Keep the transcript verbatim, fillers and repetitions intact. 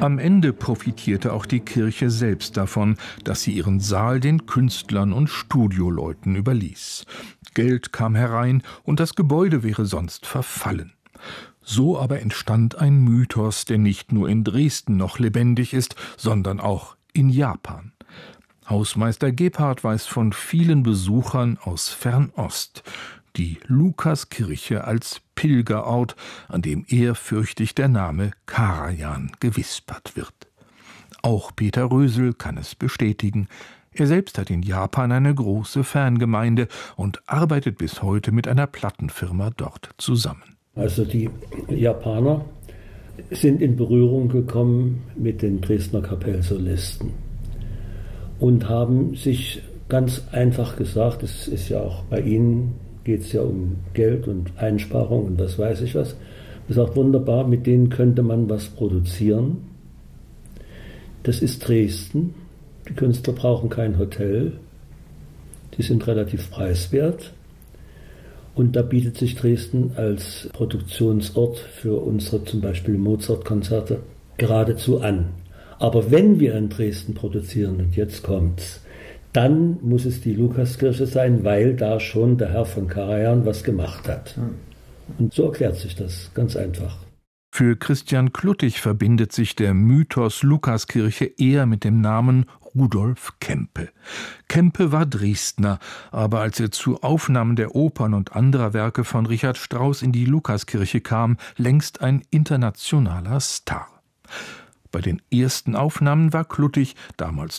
Am Ende profitierte auch die Kirche selbst davon, dass sie ihren Saal den Künstlern und Studioleuten überließ. Geld kam herein und das Gebäude wäre sonst verfallen. So aber entstand ein Mythos, der nicht nur in Dresden noch lebendig ist, sondern auch in Japan. Hausmeister Gebhardt weiß von vielen Besuchern aus Fernost. Die Lukaskirche als Pilgerort, an dem ehrfürchtig der Name Karajan gewispert wird. Auch Peter Rösel kann es bestätigen. Er selbst hat in Japan eine große Fangemeinde und arbeitet bis heute mit einer Plattenfirma dort zusammen. Also die Japaner sind in Berührung gekommen mit den Dresdner Kapellsolisten und haben sich ganz einfach gesagt, es ist ja auch bei ihnen, geht es ja um Geld und Einsparung und was weiß ich was, gesagt, wunderbar, mit denen könnte man was produzieren. Das ist Dresden, die Künstler brauchen kein Hotel, die sind relativ preiswert. Und da bietet sich Dresden als Produktionsort für unsere zum Beispiel Mozart-Konzerte geradezu an. Aber wenn wir in Dresden produzieren, und jetzt kommt's, dann muss es die Lukaskirche sein, weil da schon der Herr von Karajan was gemacht hat. Und so erklärt sich das ganz einfach. Für Christian Kluttig verbindet sich der Mythos Lukaskirche eher mit dem Namen Rudolf Kempe. Kempe war Dresdner, aber als er zu Aufnahmen der Opern und anderer Werke von Richard Strauss in die Lukaskirche kam, längst ein internationaler Star. Bei den ersten Aufnahmen war Kluttig, damals